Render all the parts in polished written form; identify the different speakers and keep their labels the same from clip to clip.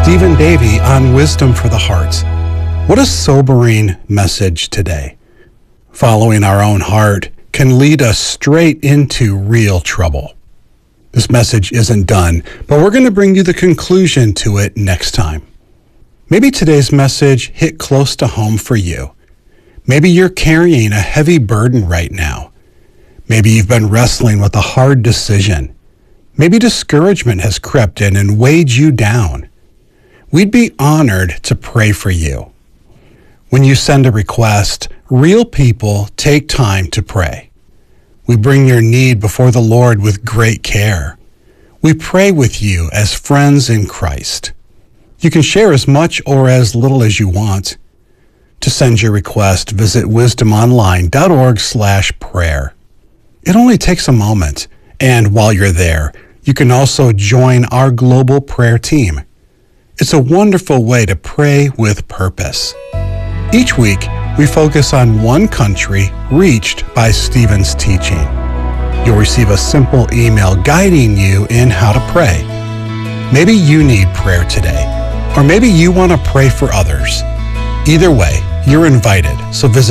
Speaker 1: Stephen Davey on Wisdom for the Heart. What a sobering message today. Following our own heart can lead us straight into real trouble. This message isn't done, but we're going to bring you the conclusion to it next time. Maybe today's message hit close to home for you. Maybe you're carrying a heavy burden right now. Maybe you've been wrestling with a hard decision. Maybe discouragement has crept in and weighed you down. We'd be honored to pray for you. When you send a request, real people take time to pray. We bring your need before the Lord with great care. We pray with you as friends in Christ. You can share as much or as little as you want. To send your request, visit wisdomonline.org/prayer. It only takes a moment, and while you're there, you can also join our global prayer team. It's a wonderful way to pray with purpose. Each week, we focus on one country reached by Stephen's teaching. You'll receive a simple email guiding you in how to pray. Maybe you need prayer today, or maybe you want to pray for others. Either way, you're invited, so visit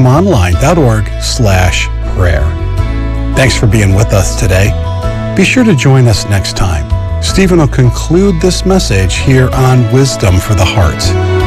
Speaker 1: wisdomonline.org/prayer. Thanks for being with us today. Be sure to join us next time. Stephen will conclude this message here on Wisdom for the Heart.